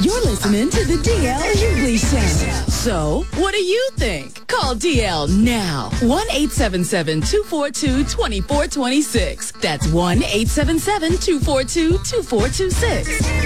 You're listening to the DL Hughley Show. So, what do you think? Call DL now. 1-877-242-2426. That's 1-877-242-2426.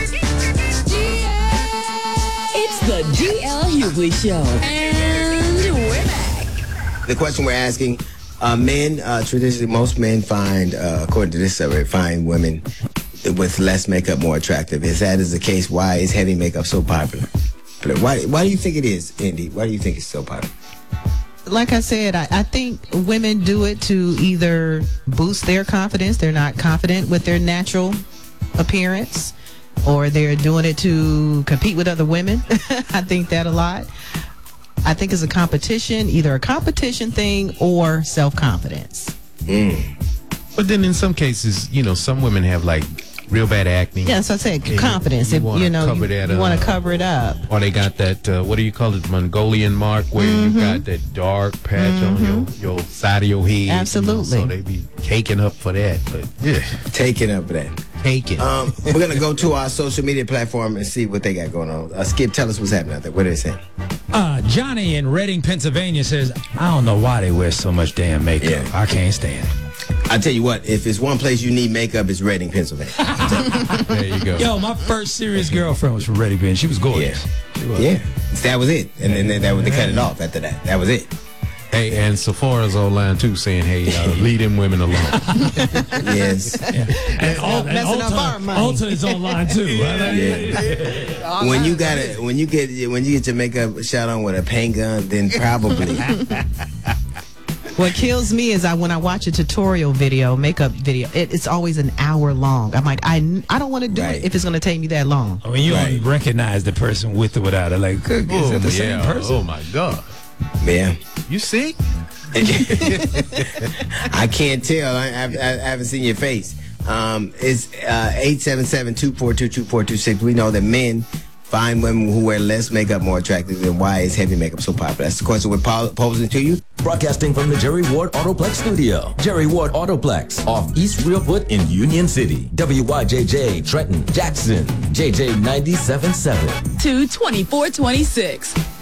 It's the DL Hughley Show. And we're back. The question we're asking, men, traditionally, most men find, according to this survey, find women with less makeup more attractive. If that is the case, why is heavy makeup so popular? Why do you think it is, Indy? Why do you think it's so popular? Like I said, I think women do it to either boost their confidence. They're not confident with their natural appearance, or they're doing it to compete with other women. I think that a lot. I think it's a competition, either a competition thing or self-confidence. But then in some cases, some women have like real bad acne. Yeah, so I said confidence. You want to cover it up. Or they got that, what do you call it, Mongolian mark, where you got that dark patch on your side of your head. Absolutely. So they be caking up for that. But yeah, taking up for that. Taking. We're going to go to our social media platform and see what they got going on. Skip, tell us what's happening out there. What are they saying? Johnny in Reading, Pennsylvania says, I don't know why they wear so much damn makeup. Yeah. I can't stand it. I tell you what, if it's one place you need makeup, it's Reading, Pennsylvania. There you go. Yo, my first serious girlfriend was from Reading, Pennsylvania. She was gorgeous. Yeah. That was it. And then they cut it off after that. That was it. Hey, and Sephora's online too, saying, "Hey, leave them women alone." Yes. Yeah. And Ulta is online too. Yeah. When you get your makeup shot on with a paint gun, then probably. What kills me is when I watch a tutorial video, makeup video, it's always an hour long. I'm like, I don't want to do it if it's going to take me that long. I mean, you don't recognize the person with or without it. Like, is that the same person? Oh my God. Yeah. You see? I can't tell. I haven't seen your face. It's 877-242-2426. We know that men find women who wear less makeup more attractive, and why is heavy makeup so popular? That's the question we're posing to you. Broadcasting from the Jerry Ward Autoplex studio. Jerry Ward Autoplex off East Reelfoot in Union City. WYJJ, Trenton, Jackson, JJ 97.7. To 2426.